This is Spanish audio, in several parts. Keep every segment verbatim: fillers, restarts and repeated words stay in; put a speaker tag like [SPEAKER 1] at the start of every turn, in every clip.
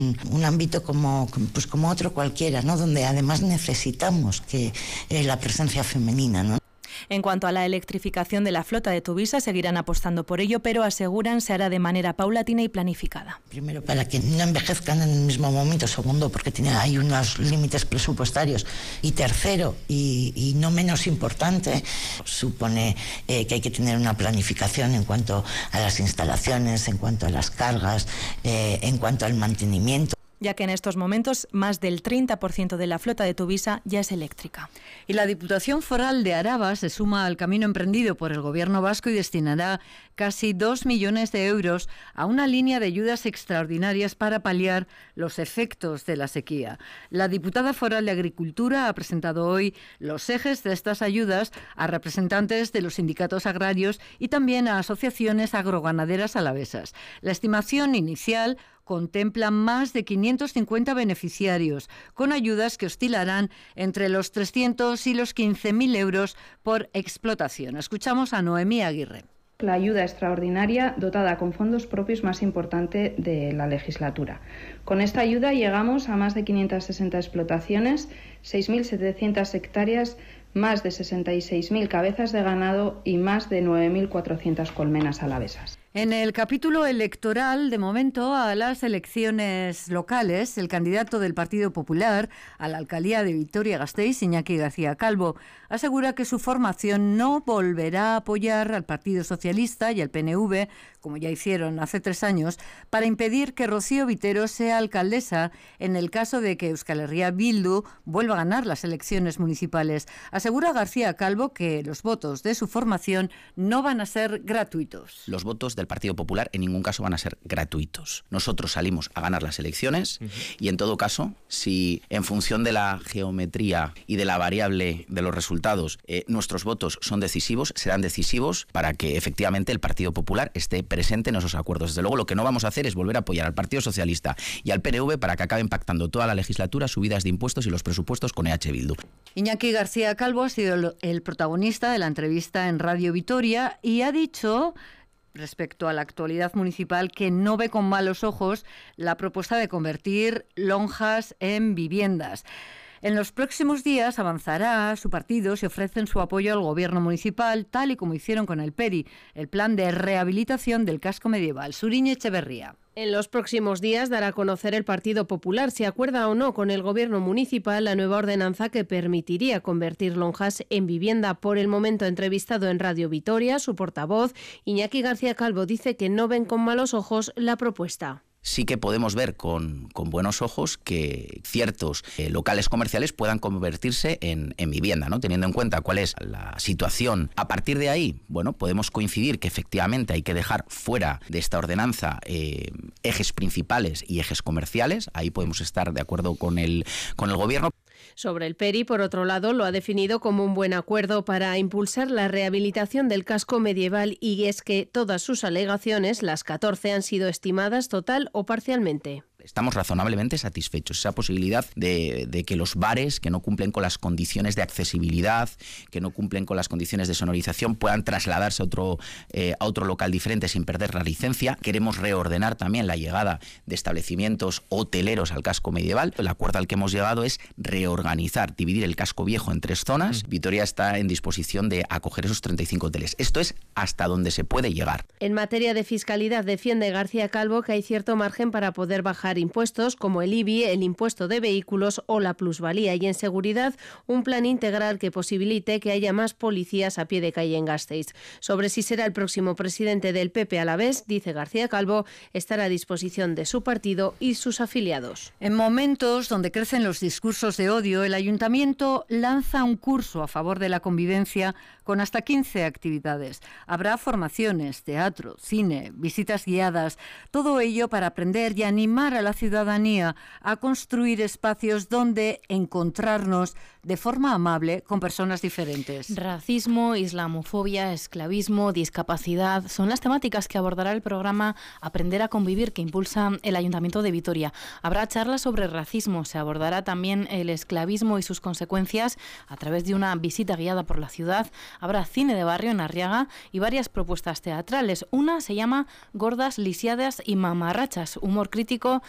[SPEAKER 1] Un ámbito como, pues como otro cualquiera, ¿no? Donde además necesitamos que eh, la presencia femenina, ¿no?
[SPEAKER 2] En cuanto a la electrificación de la flota de Tuvisa, seguirán apostando por ello, pero aseguran se hará de manera paulatina y planificada.
[SPEAKER 1] Primero, para que no envejezcan en el mismo momento. Segundo, porque tiene, hay unos límites presupuestarios. Y tercero, y, y no menos importante, supone eh, que hay que tener una planificación en cuanto a las instalaciones, en cuanto a las cargas, eh, en cuanto al mantenimiento.
[SPEAKER 2] Ya que en estos momentos más del treinta por ciento de la flota de Tuvisa ya es eléctrica.
[SPEAKER 3] Y la Diputación Foral de Araba se suma al camino emprendido por el Gobierno vasco y destinará casi dos millones de euros a una línea de ayudas extraordinarias para paliar los efectos de la sequía. La diputada foral de Agricultura ha presentado hoy los ejes de estas ayudas a representantes de los sindicatos agrarios y también a asociaciones agroganaderas alavesas. La estimación inicial contempla más de quinientos cincuenta beneficiarios, con ayudas que oscilarán entre los trescientos y los quince mil euros por explotación. Escuchamos a Noemí Aguirre.
[SPEAKER 4] La ayuda extraordinaria dotada con fondos propios más importante de la legislatura. Con esta ayuda llegamos a más de quinientas sesenta explotaciones, seis mil setecientas hectáreas, más de sesenta y seis mil cabezas de ganado y más de nueve mil cuatrocientas colmenas alavesas.
[SPEAKER 3] En el capítulo electoral, de momento, a las elecciones locales, el candidato del Partido Popular a la alcaldía de Vitoria-Gasteiz, Iñaki García Calvo, asegura que su formación no volverá a apoyar al Partido Socialista y al P N V, como ya hicieron hace tres años, para impedir que Rocío Vitero sea alcaldesa en el caso de que Euskal Herria Bildu vuelva a ganar las elecciones municipales. Asegura García Calvo que los votos de su formación no van a ser gratuitos.
[SPEAKER 5] Los votos del Partido Popular en ningún caso van a ser gratuitos. Nosotros salimos a ganar las elecciones uh-huh. y en todo caso, si en función de la geometría y de la variable de los resultados eh, nuestros votos son decisivos, serán decisivos para que efectivamente el Partido Popular esté presente en esos acuerdos. Desde luego lo que no vamos a hacer es volver a apoyar al Partido Socialista y al P N V para que acaben pactando toda la legislatura subidas de impuestos y los presupuestos con E H Bildu.
[SPEAKER 3] Iñaki García Calvo ha sido el protagonista de la entrevista en Radio Vitoria y ha dicho, respecto a la actualidad municipal, que no ve con malos ojos la propuesta de convertir lonjas en viviendas. En los próximos días avanzará su partido si ofrecen su apoyo al gobierno municipal, tal y como hicieron con el PERI, el plan de rehabilitación del casco medieval. Suriñe Echeverría.
[SPEAKER 6] En los próximos días dará a conocer el Partido Popular si acuerda o no con el gobierno municipal la nueva ordenanza que permitiría convertir lonjas en vivienda. Por el momento, entrevistado en Radio Vitoria, su portavoz, Iñaki García Calvo, dice que no ven con malos ojos la propuesta.
[SPEAKER 5] Sí que podemos ver con, con buenos ojos que ciertos eh, locales comerciales puedan convertirse en, en vivienda, ¿no? Teniendo en cuenta cuál es la situación. A partir de ahí, bueno, podemos coincidir que efectivamente hay que dejar fuera de esta ordenanza eh, ejes principales y ejes comerciales. Ahí podemos estar de acuerdo con el, con el gobierno.
[SPEAKER 6] Sobre el PERI, por otro lado, lo ha definido como un buen acuerdo para impulsar la rehabilitación del casco medieval, y es que todas sus alegaciones, las catorce, han sido estimadas total o parcialmente.
[SPEAKER 5] Estamos razonablemente satisfechos. Esa posibilidad de, de que los bares que no cumplen con las condiciones de accesibilidad, que no cumplen con las condiciones de sonorización, puedan trasladarse a otro, eh, a otro local diferente sin perder la licencia. Queremos reordenar también la llegada de establecimientos hoteleros al casco medieval. El acuerdo al que hemos llegado es reorganizar, dividir el casco viejo en tres zonas. Mm. Vitoria está en disposición de acoger esos treinta y cinco hoteles. Esto es hasta donde se puede llegar.
[SPEAKER 6] En materia de fiscalidad, defiende García Calvo que hay cierto margen para poder bajar impuestos como el I B I, el impuesto de vehículos o la plusvalía, y en seguridad un plan integral que posibilite que haya más policías a pie de calle en Gasteiz. Sobre si será el próximo presidente del P P alavés, dice García Calvo, estará a disposición de su partido y sus afiliados.
[SPEAKER 3] En momentos donde crecen los discursos de odio, el Ayuntamiento lanza un curso a favor de la convivencia con hasta quince actividades. Habrá formaciones, teatro, cine, visitas guiadas, todo ello para aprender y animar a la ciudadanía a construir espacios donde encontrarnos de forma amable con personas diferentes.
[SPEAKER 2] Racismo, islamofobia, esclavismo, discapacidad son las temáticas que abordará el programa Aprender a Convivir que impulsa el Ayuntamiento de Vitoria. Habrá charlas sobre racismo, se abordará también el esclavismo y sus consecuencias a través de una visita guiada por la ciudad. Habrá cine de barrio en Arriaga y varias propuestas teatrales. Una se llama Gordas, lisiadas y mamarrachas, humor crítico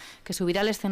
[SPEAKER 2] que subirá al escenario